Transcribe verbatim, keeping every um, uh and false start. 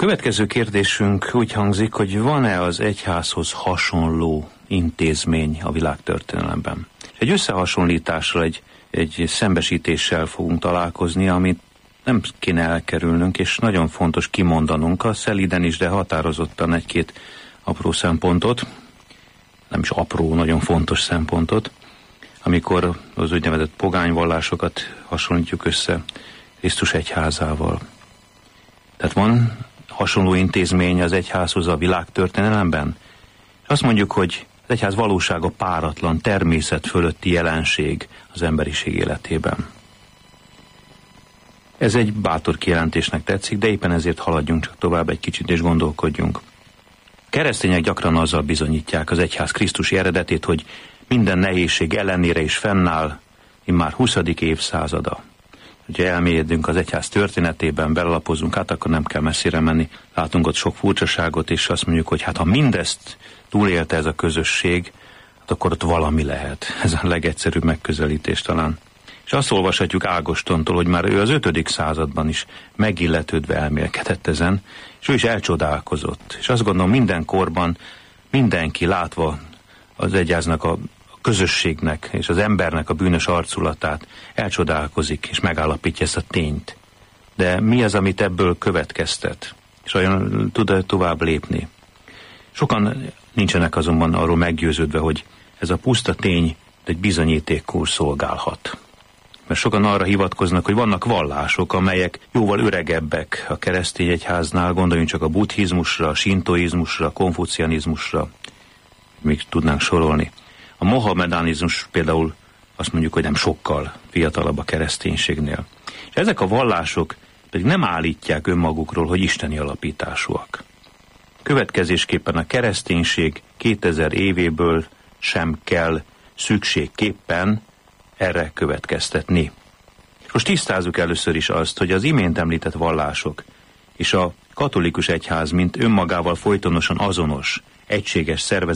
következő kérdésünk úgy hangzik, hogy van-e az egyházhoz hasonló intézmény a világtörténelemben? Egy összehasonlítással, egy, egy szembesítéssel fogunk találkozni, amit nem kéne elkerülnünk, és nagyon fontos kimondanunk a szelíden is, de határozottan egy-két apró szempontot, nem is apró, nagyon fontos szempontot, amikor az úgynevezett pogányvallásokat hasonlítjuk össze Krisztus egyházával. Tehát van hasonló intézmény az egyházhoz a világtörténelemben? És azt mondjuk, hogy az egyház valósága páratlan, természet fölötti jelenség az emberiség életében. Ez egy bátor kijelentésnek tetszik, de éppen ezért haladjunk csak tovább egy kicsit és gondolkodjunk. Keresztények gyakran azzal bizonyítják az egyház krisztusi eredetét, hogy minden nehézség ellenére is fennáll, immár huszadik évszázada. Hogyha elmélyedünk az egyház történetében, belapozunk, hát akkor nem kell messzire menni. Látunk ott sok furcsaságot, és azt mondjuk, hogy hát ha mindezt túlélte ez a közösség, hát akkor ott valami lehet. Ez a legegyszerűbb megközelítés talán. És azt olvashatjuk Ágostontól, hogy már ő az ötödik században is megilletődve elmélkedett ezen, és ő is elcsodálkozott. És azt gondolom, minden korban mindenki látva az egyháznak, a közösségnek és az embernek a bűnös arculatát elcsodálkozik és megállapítja ezt a tényt. De mi az, amit ebből következtet? És olyan tud tovább lépni? Sokan nincsenek azonban arról meggyőződve, hogy ez a puszta tény egy bizonyítékkul szolgálhat. Mert sokan arra hivatkoznak, hogy vannak vallások, amelyek jóval öregebbek a keresztény egyháznál, gondoljunk csak a buddhizmusra, a sintoizmusra, a konfucianizmusra, még tudnánk sorolni. A mohamedánizmus például azt mondjuk, hogy nem sokkal fiatalabb a kereszténységnél. És ezek a vallások pedig nem állítják önmagukról, hogy isteni alapításúak. Következésképpen a kereszténység kétezer évéből sem kell szükségképpen erre következtetni. Most tisztázzuk először is azt, hogy az imént említett vallások és a katolikus egyház, mint önmagával folytonosan azonos, egységes szervezet